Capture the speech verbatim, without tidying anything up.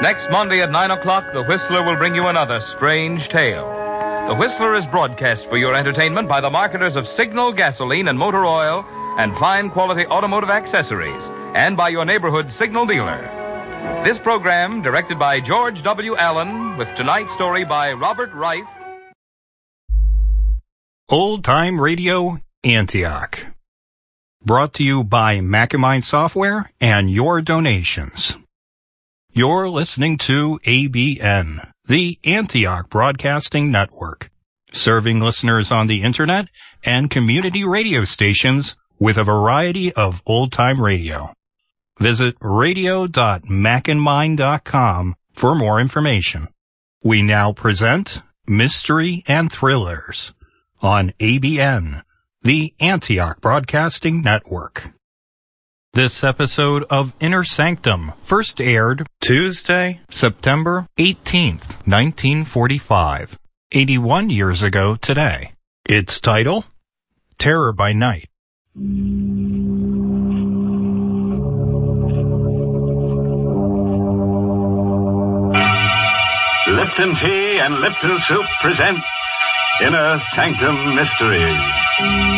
Next Monday at nine o'clock, The Whistler will bring you another strange tale. The Whistler is broadcast for your entertainment by the marketers of Signal gasoline and motor oil and fine quality automotive accessories, and by your neighborhood Signal dealer. This program, directed by George W. Allen, with tonight's story by Robert Reif. Old Time Radio, Antioch. Brought to you by Macamine Software and your donations. You're listening to A B N, the Antioch Broadcasting Network, serving listeners on the Internet and community radio stations with a variety of old-time radio. Visit radio dot macandmine dot com for more information. We now present Mystery and Thrillers on A B N, the Antioch Broadcasting Network. This episode of Inner Sanctum first aired Tuesday, September eighteenth, nineteen forty-five, eighty-one years ago today. Its title, Terror by Night. Lipton Tea and Lipton Soup presents Inner Sanctum Mysteries.